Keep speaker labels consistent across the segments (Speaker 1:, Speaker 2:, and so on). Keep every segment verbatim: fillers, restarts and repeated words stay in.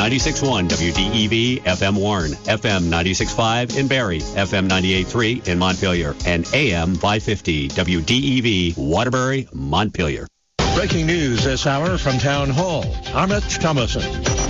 Speaker 1: ninety-six point one W D E V, F M Warren, F M ninety-six point five in Barrie, F M ninety-eight point three in Montpelier, and A M five fifty W D E V, Waterbury, Montpelier.
Speaker 2: Breaking news this hour from Town Hall. Amit Thomason.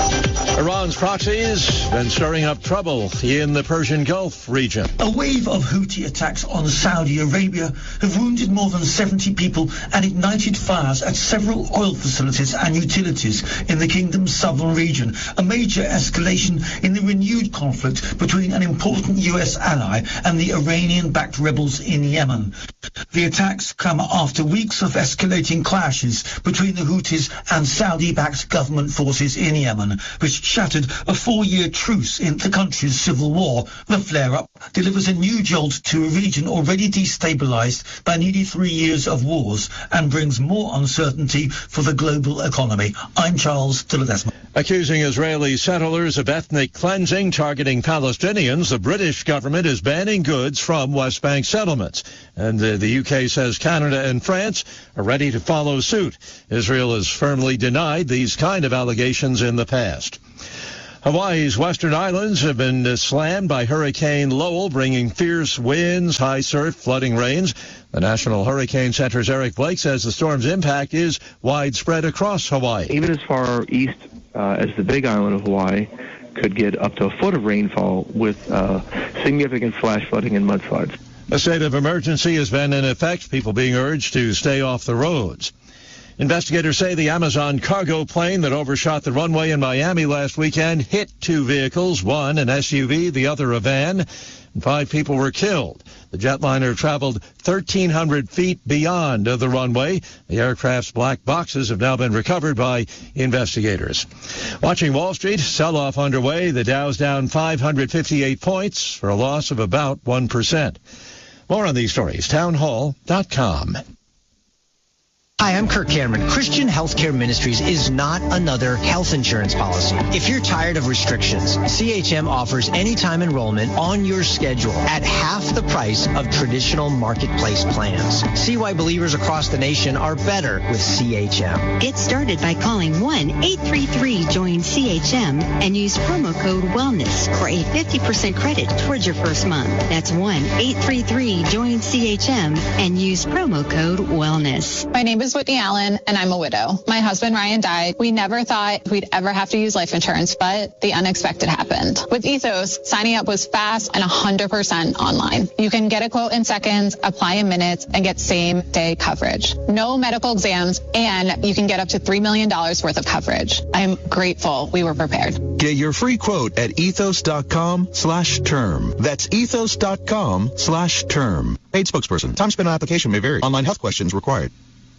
Speaker 2: Iran's proxies been stirring up trouble in the Persian Gulf region.
Speaker 3: A wave of Houthi attacks on Saudi Arabia have wounded more than seventy people and ignited fires at several oil facilities and utilities in the kingdom's southern region. A major escalation in the renewed conflict between an important U S ally and the Iranian-backed rebels in Yemen. The attacks come after weeks of escalating clashes between the Houthis and Saudi-backed government forces in Yemen, which shattered a four-year truce in the country's civil war. The flare-up delivers a new jolt to a region already destabilized by nearly three years of wars and brings more uncertainty for the global economy. I'm Charles Tilledesma.
Speaker 2: Accusing Israeli settlers of ethnic cleansing targeting Palestinians, the British government is banning goods from West Bank settlements. And uh, the U K says Canada and France are ready to follow suit. Israel has firmly denied these kind of allegations in the past. Hawaii's western islands have been uh, slammed by Hurricane Lowell, bringing fierce winds, high surf, flooding rains. The National Hurricane Center's Eric Blake says the storm's impact is widespread across Hawaii.
Speaker 4: Even as far east uh, as the Big Island of Hawaii could get up to a foot of rainfall with uh, significant flash flooding and mudslides.
Speaker 2: A state of emergency has been in effect, people being urged to stay off the roads. Investigators say the Amazon cargo plane that overshot the runway in Miami last weekend hit two vehicles, one an S U V, the other a van, and five people were killed. The jetliner traveled thirteen hundred feet beyond the runway. The aircraft's black boxes have now been recovered by investigators. Watching Wall Street, sell-off underway. The Dow's down five hundred fifty-eight points for a loss of about one percent. More on these stories, town hall dot com.
Speaker 5: Hi, I'm Kirk Cameron. Christian Healthcare Ministries is not another health insurance policy. If you're tired of restrictions, C H M offers anytime enrollment on your schedule at half the price of traditional marketplace plans. See why believers across the nation are better with C H M.
Speaker 6: Get started by calling one eight three three join C H M and use promo code WELLNESS for a fifty percent credit towards your first month. That's one eight three three join C H M and use promo code WELLNESS.
Speaker 7: My name is Whitney Allen, and I'm a widow. My husband, Ryan, died. We never thought we'd ever have to use life insurance, but the unexpected happened. With Ethos, signing up was fast and one hundred percent online. You can get a quote in seconds, apply in minutes, and get same-day coverage. No medical exams, and you can get up to three million dollars worth of coverage. I'm grateful we were prepared.
Speaker 8: Get your free quote at ethos.com slash term. That's ethos.com slash term. Paid spokesperson. Time spent on application may vary. Online health questions required.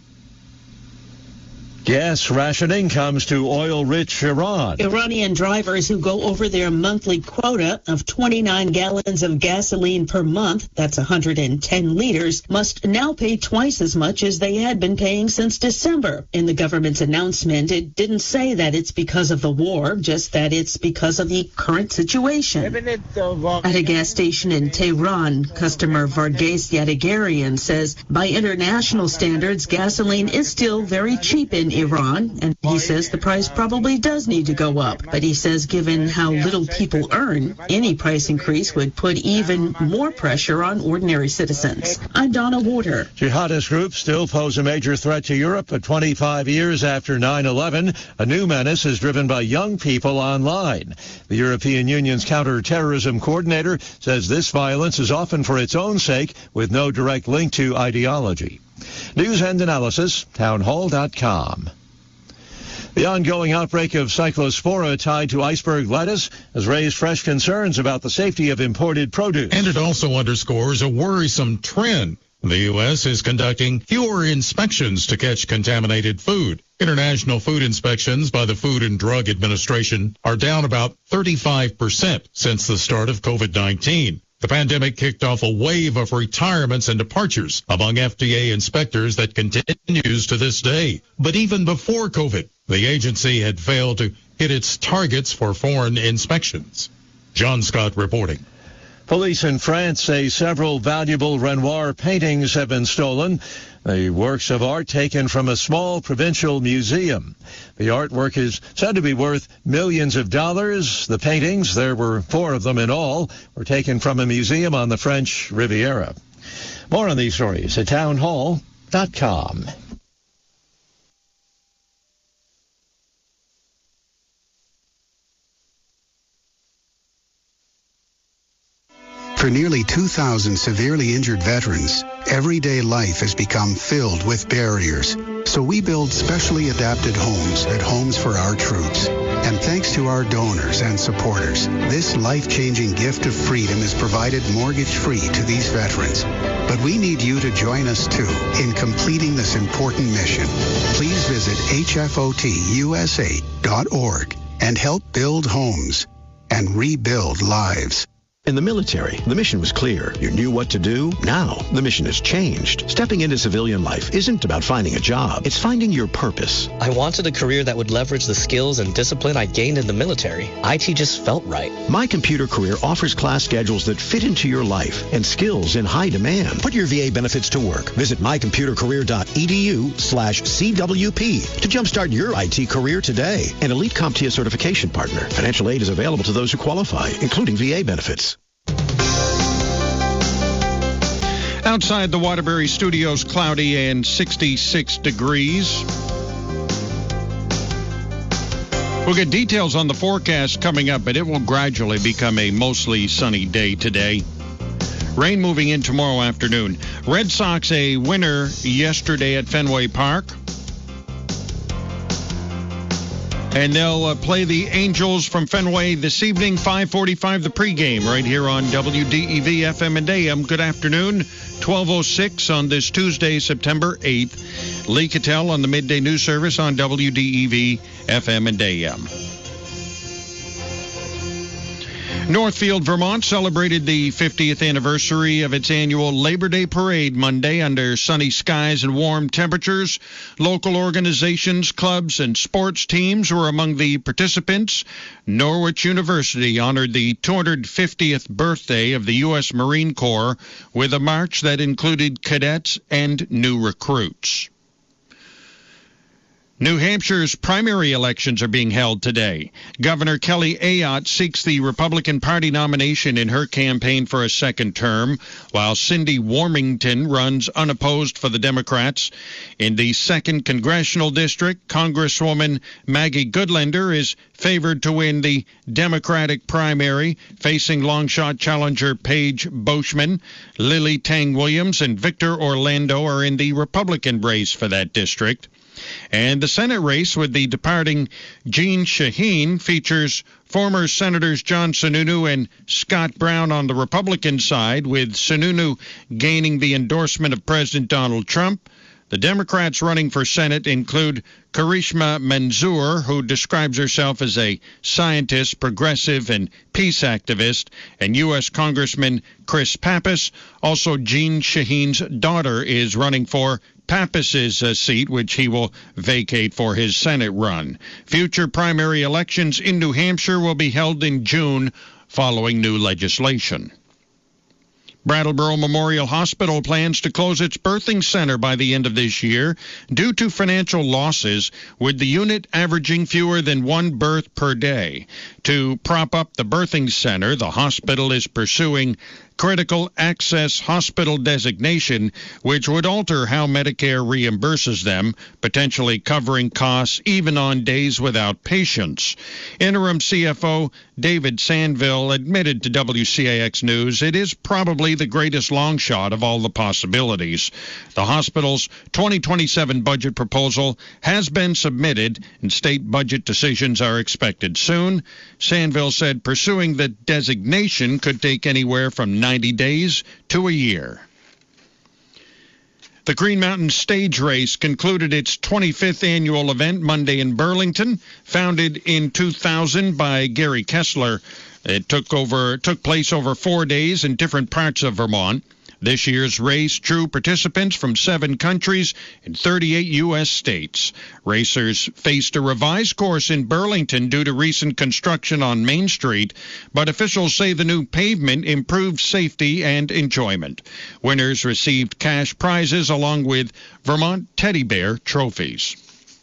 Speaker 2: Gas rationing comes to oil-rich Iran.
Speaker 9: Iranian drivers who go over their monthly quota of twenty-nine gallons of gasoline per month, that's one hundred ten liters, must now pay twice as much as they had been paying since December. In the government's announcement, it didn't say that it's because of the war, just that it's because of the current situation. At a gas station in Tehran, customer Varghese Yadagarian says by international standards, gasoline is still very cheap in Iran, and he says the price probably does need to go up. But he says given how little people earn, any price increase would put even more pressure on ordinary citizens. I'm Donna Warder.
Speaker 2: Jihadist groups still pose a major threat to Europe, but twenty-five years after nine eleven, a new menace is driven by young people online. The European Union's counter-terrorism coordinator says this violence is often for its own sake, with no direct link to ideology. News and analysis, town hall dot com. The ongoing outbreak of cyclospora tied to iceberg lettuce has raised fresh concerns about the safety of imported produce.
Speaker 10: And it also underscores a worrisome trend. The U S is conducting fewer inspections to catch contaminated food. International food inspections by the Food and Drug Administration are down about thirty-five percent since the start of COVID nineteen. The pandemic kicked off a wave of retirements and departures among F D A inspectors that continues to this day. But even before COVID, the agency had failed to hit its targets for foreign inspections. John Scott reporting.
Speaker 2: Police in France say several valuable Renoir paintings have been stolen. The works of art taken from a small provincial museum. The artwork is said to be worth millions of dollars. The paintings, there were four of them in all, were taken from a museum on the French Riviera. More on these stories at townhall dot com.
Speaker 11: For nearly two thousand severely injured veterans, everyday life has become filled with barriers. So we build specially adapted homes at Homes for Our Troops. And thanks to our donors and supporters, this life-changing gift of freedom is provided mortgage-free to these veterans. But we need you to join us, too, in completing this important mission. Please visit H F O T U S A dot org and help build homes and rebuild lives.
Speaker 12: In the military, the mission was clear. You knew what to do. Now, the mission has changed. Stepping into civilian life isn't about finding a job. It's finding your purpose.
Speaker 13: I wanted a career that would leverage the skills and discipline I gained in the military. I T just felt right.
Speaker 12: My Computer Career offers class schedules that fit into your life and skills in high demand. Put your V A benefits to work. Visit my computer career dot e d u slash C W P to jumpstart your I T career today. An Elite CompTIA certification partner. Financial aid is available to those who qualify, including V A benefits.
Speaker 14: Outside the Waterbury Studios, cloudy and sixty-six degrees. We'll get details on the forecast coming up, but it will gradually become a mostly sunny day today. Rain moving in tomorrow afternoon. Red Sox a winner yesterday at Fenway Park. And they'll uh, play the Angels from Fenway this evening, five forty-five, the pregame, right here on W D E V F M and A M. Good afternoon, twelve oh six on this Tuesday, September eighth. Lee Cattell on the midday news service on W D E V F M and A M. Northfield, Vermont celebrated the fiftieth anniversary of its annual Labor Day Parade Monday under sunny skies and warm temperatures. Local organizations, clubs, and sports teams were among the participants. Norwich University honored the two hundred fiftieth birthday of the U S Marine Corps with a march that included cadets and new recruits. New Hampshire's primary elections are being held today. Governor Kelly Ayotte seeks the Republican Party nomination in her campaign for a second term, while Cindy Warmington runs unopposed for the Democrats. In the second congressional district, Congresswoman Maggie Goodlander is favored to win the Democratic primary, facing long-shot challenger Paige Boschman. Lily Tang Williams and Victor Orlando are in the Republican race for that district. And the Senate race with the departing Jeanne Shaheen features former Senators John Sununu and Scott Brown on the Republican side, with Sununu gaining the endorsement of President Donald Trump. The Democrats running for Senate include Karishma Manzoor, who describes herself as a scientist, progressive, and peace activist, and U S Congressman Chris Pappas. Also, Jeanne Shaheen's daughter is running for Pappas's uh, seat, which he will vacate for his Senate run. Future primary elections in New Hampshire will be held in June following new legislation. Brattleboro Memorial Hospital plans to close its birthing center by the end of this year due to financial losses, with the unit averaging fewer than one birth per day. To prop up the birthing center, the hospital is pursuing critical access hospital designation, which would alter how Medicare reimburses them, potentially covering costs even on days without patients. Interim C F O David Sandville admitted to W C A X News it is probably the greatest long shot of all the possibilities. The hospital's twenty twenty-seven budget proposal has been submitted, and state budget decisions are expected soon. Sandville said pursuing the designation could take anywhere from ninety days to a year. The Green Mountain Stage Race concluded its twenty-fifth annual event Monday in Burlington. Founded in two thousand by Gary Kessler, it took over took place over four days in different parts of Vermont. This year's race drew participants from seven countries and thirty-eight U S states. Racers faced a revised course in Burlington due to recent construction on Main Street, but officials say the new pavement improved safety and enjoyment. Winners received cash prizes along with Vermont teddy bear trophies.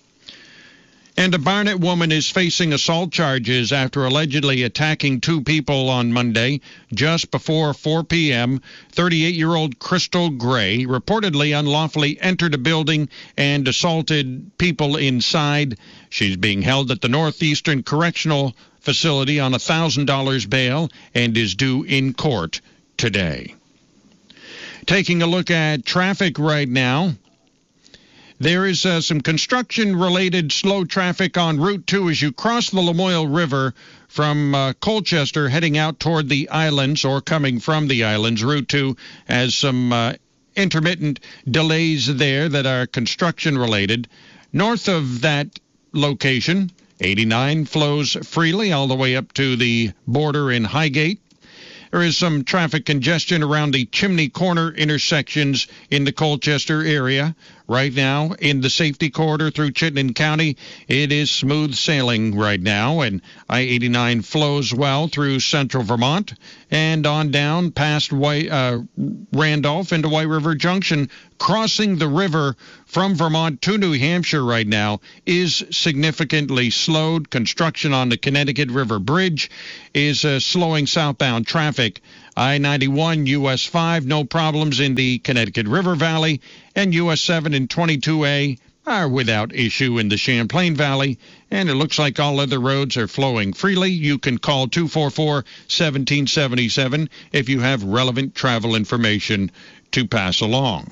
Speaker 14: And a Barnet woman is facing assault charges after allegedly attacking two people on Monday just before four p.m. thirty-eight-year-old Crystal Gray reportedly unlawfully entered a building and assaulted people inside. She's being held at the Northeastern Correctional Facility on one thousand dollars bail and is due in court today. Taking a look at traffic right now. There is uh, some construction-related slow traffic on Route two as you cross the Lamoille River from uh, Colchester heading out toward the islands or coming from the islands. Route two has some uh, intermittent delays there that are construction-related. North of that location, eighty-nine flows freely all the way up to the border in Highgate. There is some traffic congestion around the Chimney Corner intersections in the Colchester area. Right now, in the safety corridor through Chittenden County, it is smooth sailing right now, and I eighty-nine flows well through central Vermont and on down past White, uh, Randolph into White River Junction. Crossing the river from Vermont to New Hampshire right now is significantly slowed. Construction on the Connecticut River Bridge is uh, slowing southbound traffic. I ninety-one, U S five, no problems in the Connecticut River Valley, and U S seven and twenty-two A are without issue in the Champlain Valley, and it looks like all other roads are flowing freely. You can call two four four, one seven seven seven if you have relevant travel information to pass along.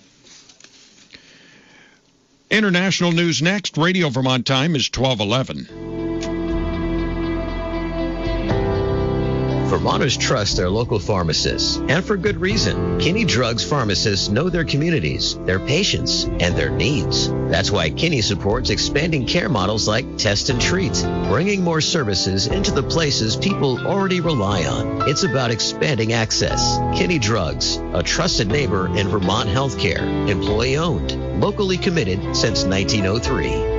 Speaker 14: International news next. Radio Vermont time is twelve eleven.
Speaker 15: Vermonters trust their local pharmacists, and for good reason. Kinney Drugs pharmacists know their communities, their patients, and their needs. That's why Kinney supports expanding care models like Test and Treat, bringing more services into the places people already rely on. It's about expanding access. Kinney Drugs, a trusted neighbor in Vermont healthcare, employee-owned, locally committed since nineteen oh three.